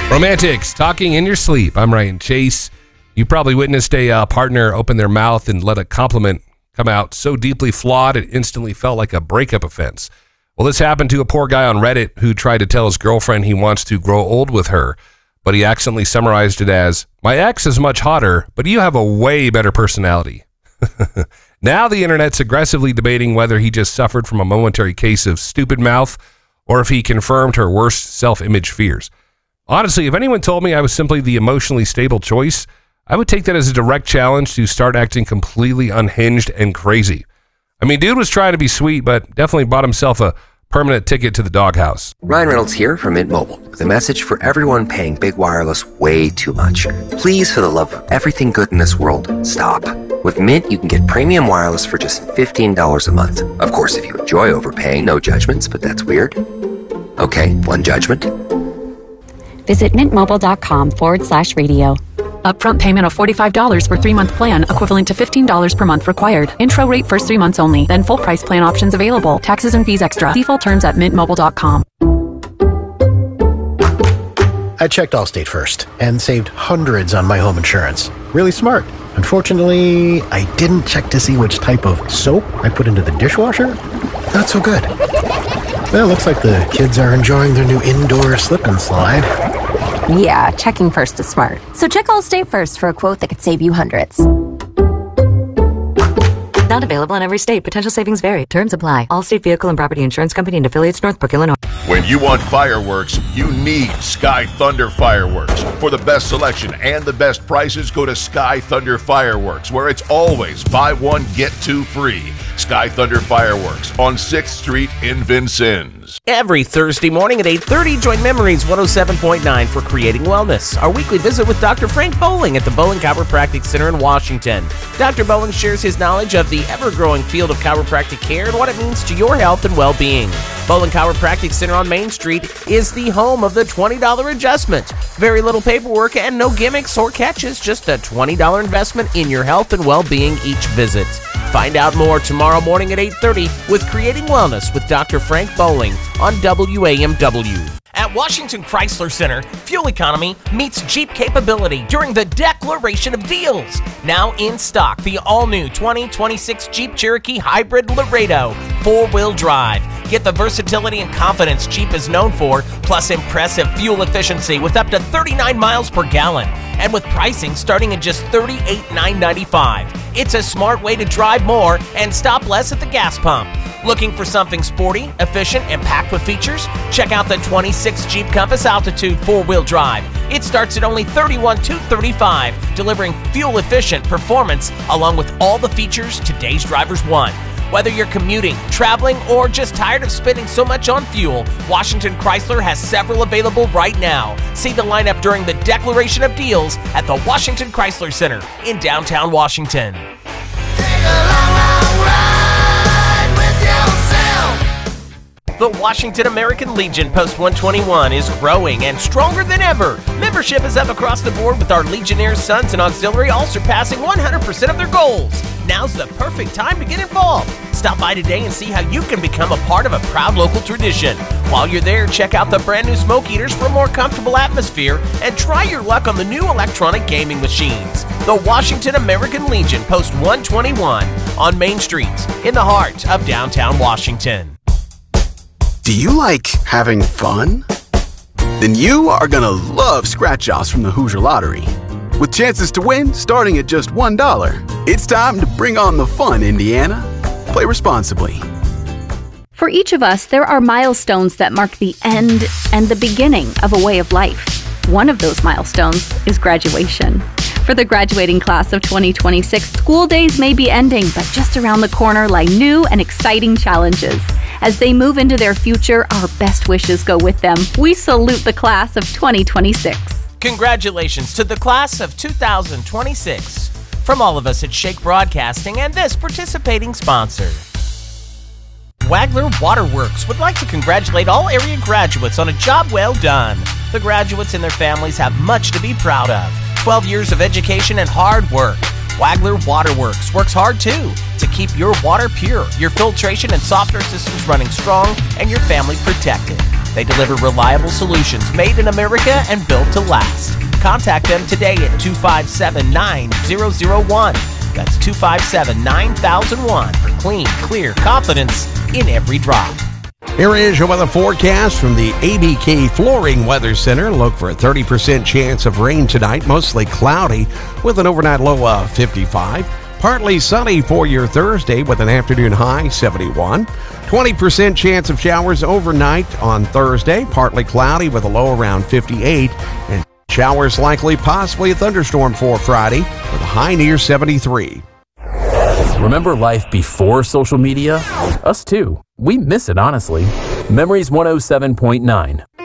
Romantics, talking in your sleep. I'm Ryan Chase. You probably witnessed a partner open their mouth and let a compliment come out so deeply flawed it instantly felt like a breakup offense. Well, this happened to a poor guy on Reddit who tried to tell his girlfriend he wants to grow old with her, but he accidentally summarized it as, "My ex is much hotter, but you have a way better personality." Now the internet's aggressively debating whether he just suffered from a momentary case of stupid mouth or if he confirmed her worst self-image fears. Honestly, if anyone told me I was simply the emotionally stable choice, I would take that as a direct challenge to start acting completely unhinged and crazy. I mean, dude was trying to be sweet, but definitely bought himself a permanent ticket to the doghouse. Ryan Reynolds here from Mint Mobile, with a message for everyone paying big wireless way too much. Please, for the love of everything good in this world, stop. With Mint, you can get premium wireless for just $15 a month. Of course, if you enjoy overpaying, no judgments, but that's weird. Okay, one judgment. Visit mintmobile.com/radio. Upfront payment of $45 for 3-month plan, equivalent to $15 per month required. Intro rate first 3 months only, then full price plan options available. Taxes and fees extra. See full terms at mintmobile.com. I checked Allstate first and saved hundreds on my home insurance. Really smart. Unfortunately, I didn't check to see which type of soap I put into the dishwasher. Not so good. Well, looks like the kids are enjoying their new indoor slip and slide. Yeah, checking first is smart. So check Allstate first for a quote that could save you hundreds. Not available in every state. Potential savings vary. Terms apply. Allstate Vehicle and Property Insurance Company and affiliates, Northbrook, Illinois. When you want fireworks, you need Sky Thunder Fireworks. For the best selection and the best prices, go to Sky Thunder Fireworks, where it's always buy one, get two free. Sky Thunder Fireworks on 6th Street in Vincennes. Every Thursday morning at 8:30, join Memories 107.9 for Creating Wellness, our weekly visit with Dr. Frank Bowling at the Bowling Chiropractic Center in Washington. Dr. Bowling shares his knowledge of the ever-growing field of chiropractic care and what it means to your health and well-being. Bowling Chiropractic Center on Main Street is the home of the $20 adjustment. Very little paperwork and no gimmicks or catches, just a $20 investment in your health and well-being each visit. Find out more tomorrow morning at 8:30 with Creating Wellness with Dr. Frank Bowling on WAMW. At Washington Chrysler Center, fuel economy meets Jeep capability during the Declaration of Deals. Now in stock, the all-new 2026 Jeep Cherokee Hybrid Laredo 4-wheel drive. Get the versatility and confidence Jeep is known for, plus impressive fuel efficiency with up to 39 miles per gallon. And with pricing starting at just $38,995. It's a smart way to drive more and stop less at the gas pump. Looking for something sporty, efficient, and packed with features? Check out the 26 Jeep Compass Altitude 4-wheel drive. It starts at only $31,235, delivering fuel-efficient performance along with all the features today's drivers want. Whether you're commuting, traveling, or just tired of spending so much on fuel, Washington Chrysler has several available right now. See the lineup during the Declaration of Deals at the Washington Chrysler Center in downtown Washington. The Washington American Legion Post 121 is growing and stronger than ever. Membership is up across the board with our Legionnaires, Sons, and Auxiliary all surpassing 100% of their goals. Now's the perfect time to get involved. Stop by today and see how you can become a part of a proud local tradition. While you're there, check out the brand new Smoke Eaters for a more comfortable atmosphere and try your luck on the new electronic gaming machines. The Washington American Legion Post 121 on Main Street in the heart of downtown Washington. Do you like having fun? Then you are gonna love scratch-offs from the Hoosier Lottery. With chances to win starting at just $1. It's time to bring on the fun, Indiana. Play responsibly. For each of us, there are milestones that mark the end and the beginning of a way of life. One of those milestones is graduation. For the graduating class of 2026, school days may be ending, but just around the corner lie new and exciting challenges. As they move into their future, our best wishes go with them. We salute the class of 2026. Congratulations to the class of 2026. From all of us at Shake Broadcasting and this participating sponsor. Wagler Waterworks would like to congratulate all area graduates on a job well done. The graduates and their families have much to be proud of. 12 years of education and hard work. Wagler Waterworks works hard too to keep your water pure, your filtration and softener systems running strong, and your family protected. They deliver reliable solutions made in America and built to last. Contact them today at 257-9001. That's 257-9001 for clean, clear confidence in every drop. Here is your weather forecast from the ABK Flooring Weather Center. Look for a 30% chance of rain tonight, mostly cloudy with an overnight low of 55. Partly sunny for your Thursday with an afternoon high 71. 20% chance of showers overnight on Thursday, partly cloudy with a low around 58. And showers likely, possibly a thunderstorm for Friday with a high near 73. Remember life before social media? Us too. We miss it, honestly. Memories 107.9.